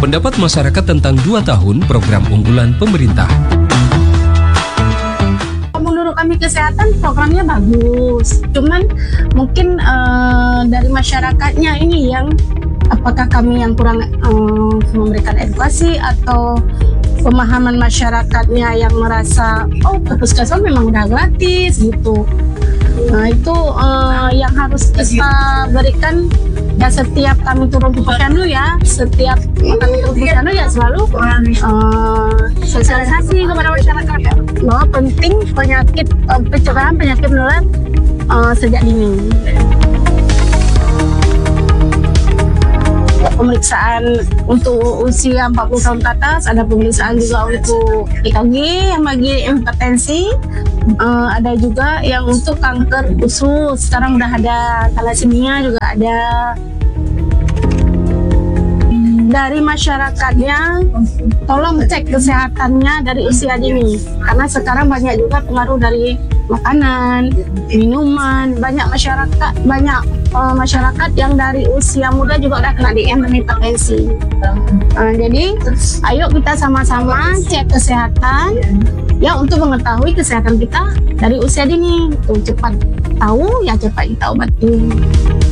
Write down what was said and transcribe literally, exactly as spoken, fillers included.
Pendapat masyarakat tentang dua tahun program unggulan pemerintah. Menurut kami kesehatan programnya bagus, cuman mungkin uh, dari masyarakatnya ini yang apakah kami yang kurang uh, memberikan edukasi atau pemahaman masyarakatnya yang merasa oh ke puskesmas memang udah gratis gitu. Nah itu uh, yang harus kita berikan ya setiap kami turun ke Posyandu ya, setiap kami turun ke Posyandu ya selalu uh, sosialisasi kepada masyarakat bahwa penting penyakit uh, pencegahan penyakit menular uh, sejak dini. Pemeriksaan untuk usia empat puluh tahun ke atas, ada pemeriksaan juga untuk E K G yang bagi impotensi, uh, ada juga yang untuk kanker usus, sekarang udah ada, thalassemia juga ada. Dari masyarakatnya, tolong cek kesehatannya dari usia dini, karena sekarang banyak juga pengaruh dari makanan, minuman, banyak masyarakat banyak uh, masyarakat yang dari usia muda juga udah kena D M dan hipertensi. Uh, jadi, ayo kita sama-sama cek kesehatan, ya untuk mengetahui kesehatan kita dari usia dini. Tuh, cepat tahu ya cepat kita obati.